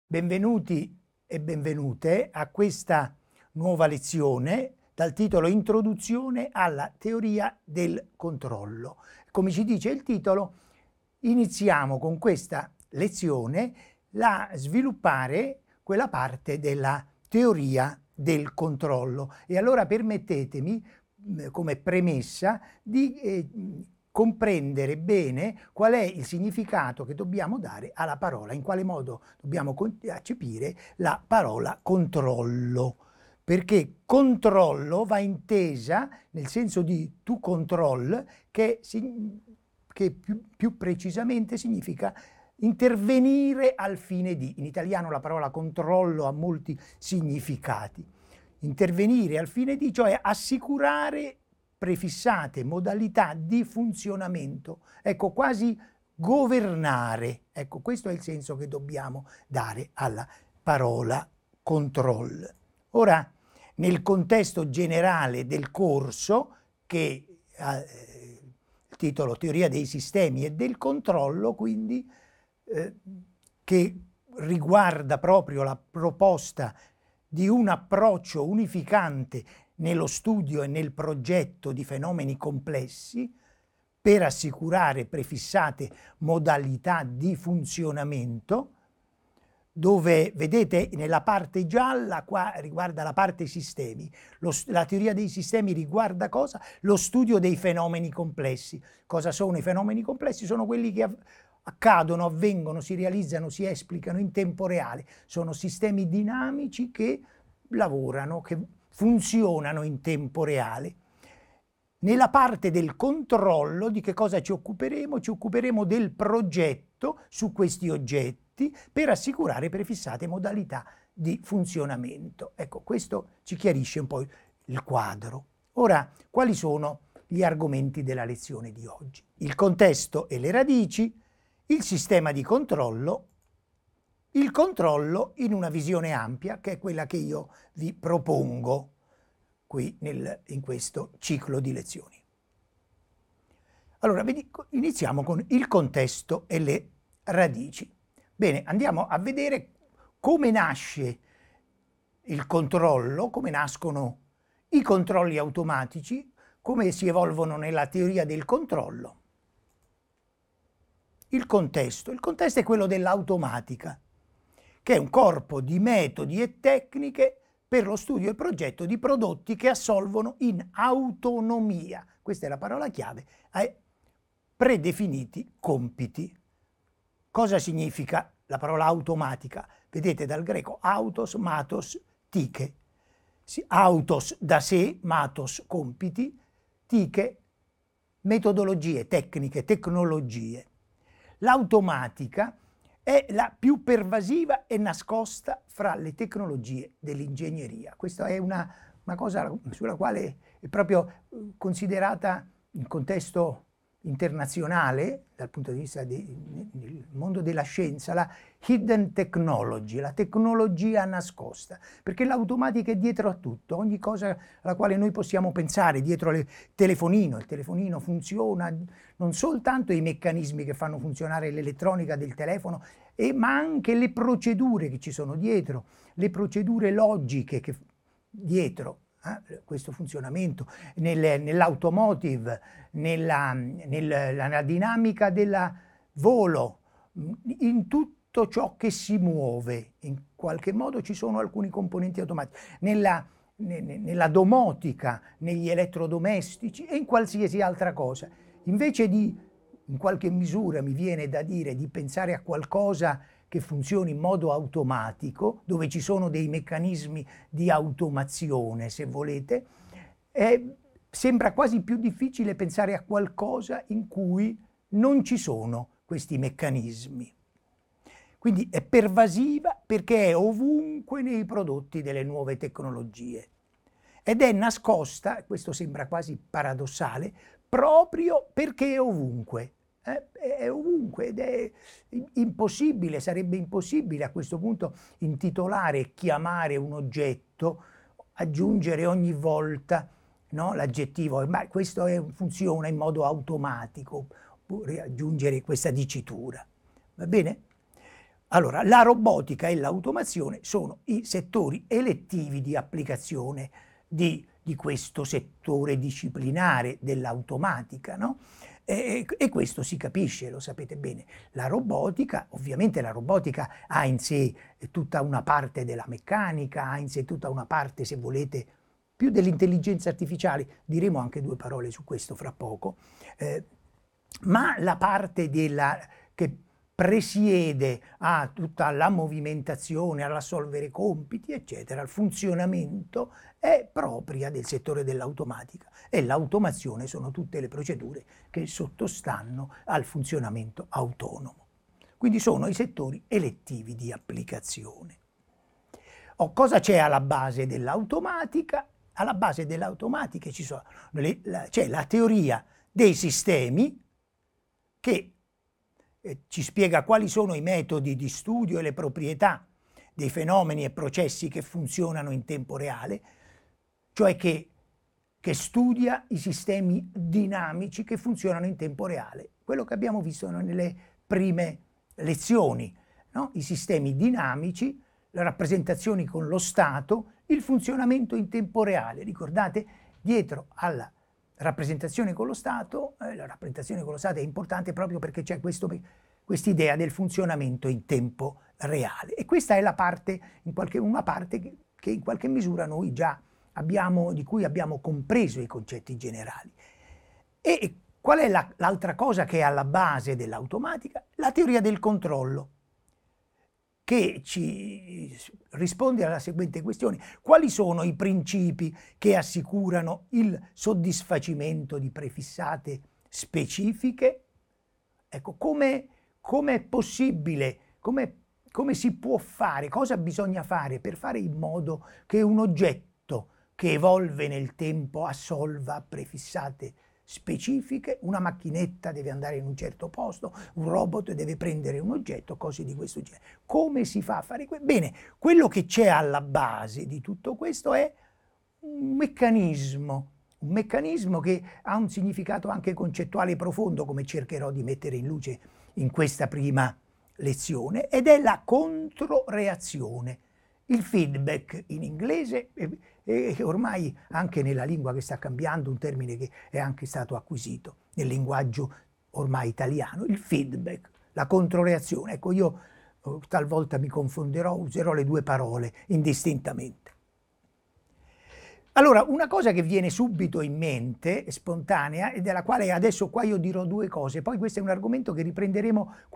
Benvenuti e benvenute a questa nuova lezione dal titolo Introduzione alla teoria del controllo. Come ci dice il titolo, iniziamo con questa lezione a sviluppare quella parte della teoria del controllo. E allora permettetemi, come premessa, di comprendere bene qual è il significato che dobbiamo dare alla parola, in quale modo dobbiamo accepire la parola controllo, perché controllo va intesa nel senso di to control, che più precisamente significa intervenire al fine di. In italiano la parola controllo ha molti significati. Intervenire al fine di, cioè assicurare prefissate modalità di funzionamento, ecco, quasi governare. Ecco, questo è il senso che dobbiamo dare alla parola control. Ora, nel contesto generale del corso, che ha il titolo Teoria dei sistemi e del controllo, quindi che riguarda proprio la proposta di un approccio unificante nello studio e nel progetto di fenomeni complessi per assicurare prefissate modalità di funzionamento, dove vedete nella parte gialla qua riguarda la parte sistemi. La teoria dei sistemi riguarda cosa? Lo studio dei fenomeni complessi. Cosa sono i fenomeni complessi? Sono quelli che accadono, avvengono, si realizzano, si esplicano in tempo reale. Sono sistemi dinamici che lavorano, che funzionano in tempo reale. Nella parte del controllo di che cosa ci occuperemo? Ci occuperemo del progetto su questi oggetti per assicurare prefissate modalità di funzionamento. Ecco, questo ci chiarisce un po' il quadro. Ora, quali sono gli argomenti della lezione di oggi? Il contesto e le radici, il sistema di controllo, il controllo in una visione ampia, che è quella che io vi propongo qui in questo ciclo di lezioni. Allora, iniziamo con il contesto e le radici. Bene, andiamo a vedere come nasce il controllo, come nascono i controlli automatici, come si evolvono nella teoria del controllo. Il contesto è quello dell'automatica, che è un corpo di metodi e tecniche per lo studio e progetto di prodotti che assolvono in autonomia, questa è la parola chiave, predefiniti compiti. Cosa significa la parola automatica? Vedete dal greco autos, matos, tike. Autos da sé, matos compiti, tike metodologie, tecniche, tecnologie. L'automatica è la più pervasiva e nascosta fra le tecnologie dell'ingegneria. Questa è una cosa sulla quale è proprio considerata in contesto internazionale, dal punto di vista del mondo della scienza, la hidden technology, la tecnologia nascosta, perché l'automatica è dietro a tutto, ogni cosa alla quale noi possiamo pensare, dietro il telefonino funziona, non soltanto i meccanismi che fanno funzionare l'elettronica del telefono, ma anche le procedure che ci sono dietro, le procedure logiche che dietro questo funzionamento, nell'automotive, nella dinamica del volo, in tutto ciò che si muove, in qualche modo ci sono alcuni componenti automatici, nella domotica, negli elettrodomestici e in qualsiasi altra cosa. Invece in qualche misura mi viene da dire, di pensare a qualcosa che funzioni in modo automatico, dove ci sono dei meccanismi di automazione, se volete, sembra quasi più difficile pensare a qualcosa in cui non ci sono questi meccanismi. Quindi è pervasiva perché è ovunque nei prodotti delle nuove tecnologie ed è nascosta, questo sembra quasi paradossale, proprio perché è ovunque. È ovunque ed è impossibile, sarebbe impossibile a questo punto intitolare e chiamare un oggetto, aggiungere ogni volta, no, l'aggettivo, ma questo funziona in modo automatico, oppure aggiungere questa dicitura. Va bene? Allora, la robotica e l'automazione sono i settori elettivi di applicazione di questo settore disciplinare dell'automatica, no? E questo si capisce, lo sapete bene. La robotica, ovviamente la robotica ha in sé tutta una parte della meccanica, ha in sé tutta una parte, se volete, più dell'intelligenza artificiale, diremo anche due parole su questo fra poco, ma la parte che presiede a tutta la movimentazione, all'assolvere compiti, eccetera, al funzionamento, è propria del settore dell'automatica e l'automazione sono tutte le procedure che sottostanno al funzionamento autonomo. Quindi sono i settori elettivi di applicazione. Cosa c'è alla base dell'automatica? Alla base dell'automatica c'è la teoria dei sistemi che ci spiega quali sono i metodi di studio e le proprietà dei fenomeni e processi che funzionano in tempo reale, cioè che studia i sistemi dinamici che funzionano in tempo reale. Quello che abbiamo visto nelle prime lezioni, no? I sistemi dinamici, le rappresentazioni con lo stato, il funzionamento in tempo reale. Ricordate, dietro alla rappresentazione con lo stato, la rappresentazione con lo stato è importante proprio perché c'è quest'idea del funzionamento in tempo reale. E questa è la parte, una parte che in qualche misura noi già di cui abbiamo compreso i concetti generali. E qual è l'altra cosa che è alla base dell'automatica? La teoria del controllo, che ci risponde alla seguente questione: quali sono i principi che assicurano il soddisfacimento di prefissate specifiche? Ecco, come è possibile, come si può fare, cosa bisogna fare per fare in modo che un oggetto che evolve nel tempo assolva prefissate specifiche, una macchinetta deve andare in un certo posto, un robot deve prendere un oggetto, cose di questo genere. Come si fa a fare questo? Bene, quello che c'è alla base di tutto questo è un meccanismo che ha un significato anche concettuale profondo, come cercherò di mettere in luce in questa prima lezione, ed è la controreazione, il feedback in inglese e ormai anche nella lingua che sta cambiando, un termine che è anche stato acquisito nel linguaggio ormai italiano, il feedback, la controreazione. Ecco, io talvolta mi confonderò, userò le due parole indistintamente. Allora, una cosa che viene subito in mente, spontanea, e della quale adesso qua io dirò due cose, poi questo è un argomento che riprenderemo